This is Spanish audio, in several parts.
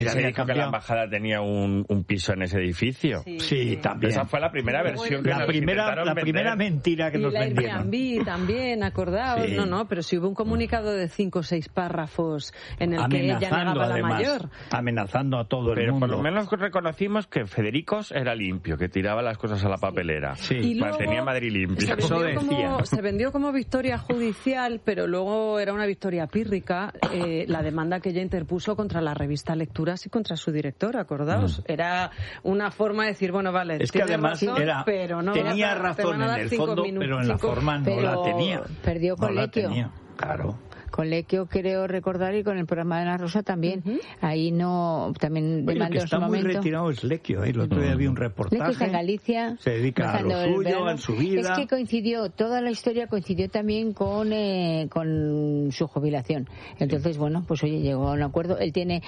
Se dijo que la embajada tenía un piso en ese edificio. Sí, también. Esa fue la primera versión que la primera mentira que nos vendieron. Y la Airbnb también, acordaos. Sí. No, pero sí hubo un comunicado de 5 o 6 párrafos en el que ella negaba la mayor. Amenazando a todo el mundo. Pero por lo menos reconocimos que Federicos era limpio, que tiraba las cosas a la papelera. Sí. Y luego tenía Madrid limpio. Se vendió como victoria judicial, pero luego era una victoria pírrica, la demanda que ella interpuso contra la revista Lecturas y contra su director, acordaos. Era una forma de decir, bueno, vale, es que además razón, era, pero no tenía razón en el fondo, pero en la forma no la tenía. Perdió con Lequio. Claro. Con Lequio creo recordar, y con el programa de Ana Rosa también. Ahí no, también demandó en su momento. Está muy retirado es Lequio, el otro día vi un reportaje. Lequio está en Galicia. Se dedica a lo suyo, en su vida. Es que coincidió, toda la historia coincidió también con su jubilación. Entonces, bueno, pues oye, llegó a un acuerdo. Él tiene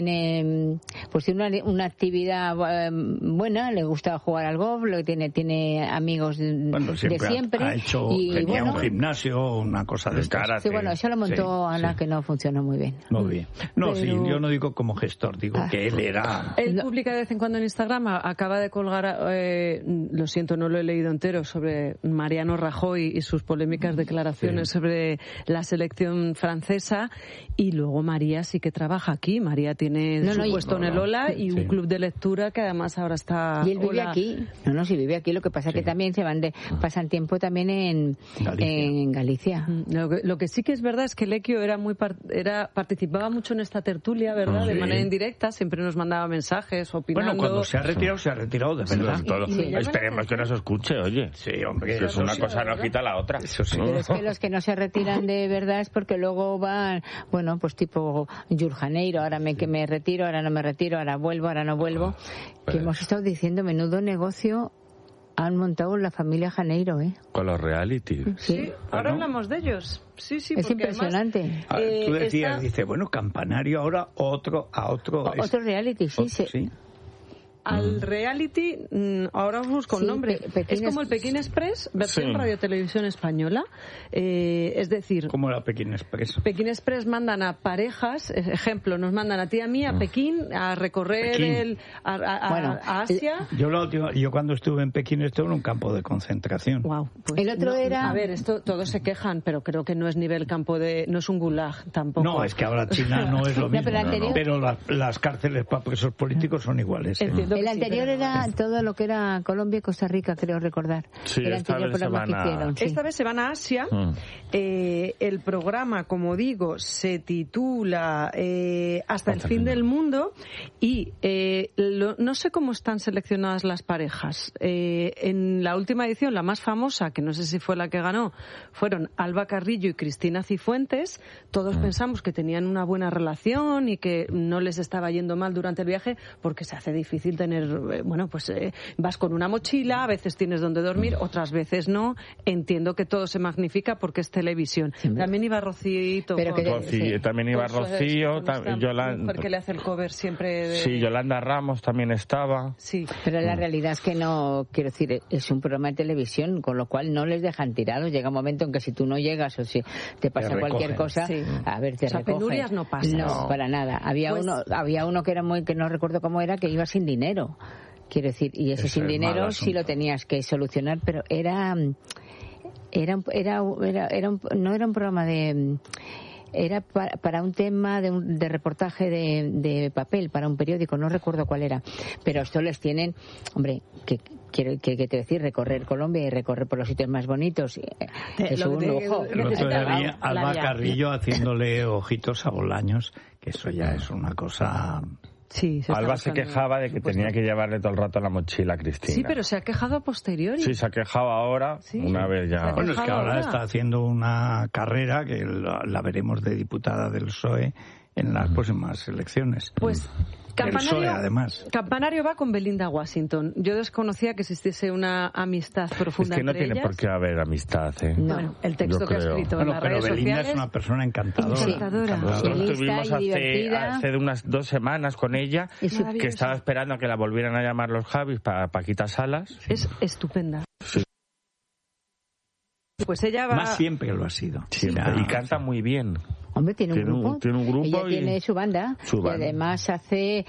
una actividad buena, le gusta jugar al golf, tiene amigos de siempre. Tenía un gimnasio, una cosa de karate. Sí, bueno, eso lo montó Ana, que no funcionó muy bien. Muy bien. No, sí, yo no digo como gestor, digo que él era... Él publica de vez en cuando en Instagram, acaba de colgar, lo siento, no lo he leído entero, sobre Mariano Rajoy y sus polémicas declaraciones sobre la selección francesa, y luego María sí que trabaja aquí. María tiene su puesto en el Ola y un club de lectura que además ahora está... Y él vive aquí. Sí vive aquí. Lo que pasa es que también pasan tiempo también en Galicia. Lo que sí que es verdad es que Lequio participaba mucho en esta tertulia, ¿verdad? De manera indirecta, siempre nos mandaba mensajes opinando. Bueno, cuando se ha retirado de verdad. Esperemos que no se escuche, oye. Sí, hombre. Es una cosa no quita la otra. Eso sí. Pero es que los que no se retiran de verdad es porque luego van, bueno, pues tipo Jules Janeiro, ahora que me retiro, ahora no me retiro, ahora vuelvo, ahora no vuelvo. Que hemos estado diciendo, menudo negocio han montado la familia Janeiro, ¿eh? Con los reality. Sí, ahora hablamos de ellos. Sí, es impresionante. Además, tú decías, dice, bueno, Campanario ahora otro reality, sí. Al reality, ahora os busco un nombre. Es como el Pekín Express, versión Radio Televisión Española. Es decir... ¿Cómo era Pekín Express? Pekín Express mandan a parejas, ejemplo, nos mandan a ti y a mí a Pekín a recorrer a Asia. Yo cuando estuve en Pekín estuve en un campo de concentración. Wow, pues el otro era... A ver, esto todos se quejan, pero creo que no es nivel no es un gulag tampoco. No, es que ahora China no es lo mismo. Pero las cárceles para presos políticos son iguales. El anterior era todo lo que era Colombia y Costa Rica, creo recordar. Sí, esta vez se van a Asia. El programa, como digo, se titula Hasta el fin del mundo, y no sé cómo están seleccionadas las parejas. En la última edición, la más famosa, que no sé si fue la que ganó, fueron Alba Carrillo y Cristina Cifuentes. Todos pensamos que tenían una buena relación y que no les estaba yendo mal durante el viaje, porque se hace difícil tener, vas con una mochila, a veces tienes donde dormir, otras veces no. Entiendo que todo se magnifica porque es televisión. También iba Rocío, también iba Rocío, Yolanda, porque le hace el cover siempre Sí, Yolanda Ramos también estaba. Sí. Pero la realidad es que no, quiero decir, es un programa de televisión, con lo cual no les dejan tirados. Llega un momento en que si tú no llegas o si te pasa cualquier cosa, a ver, te recogen. Penurias no pasan. No, para nada. Había uno que era que no recuerdo cómo era, que iba sin dinero. Quiero decir, y ese sin dinero sí lo tenías que solucionar, pero no era un programa era para un tema de reportaje de papel, para un periódico, no recuerdo cuál era, pero esto les tienen, hombre, que te decir, recorrer Colombia y recorrer por los sitios más bonitos es un lujo. Todavía Alba Carrillo haciéndole ojitos a Bolaños, que eso ya es una cosa... Sí, Alba se quejaba de que tenía que llevarle todo el rato la mochila a Cristina. Sí, pero se ha quejado a posteriori. Sí, se ha quejado ahora, una vez ya. Bueno, es que ahora está haciendo una carrera que la veremos de diputada del PSOE en las próximas elecciones. Pues Campanario va con Belinda Washington. Yo desconocía que existiese una amistad profunda entre ellas. Es que no tiene por qué haber amistad, Bueno, el texto que ha escrito en las redes sociales... Belinda es una persona encantadora. Estuvimos hace unas 2 semanas con ella, que estaba esperando a que la volvieran a llamar los Javis para Paquita Salas. Es estupenda. Sí. Pues ella va... Más siempre lo ha sido. Siempre. Y canta muy bien. Hombre, tiene un grupo. Tiene un grupo Ella tiene su banda. Y además hace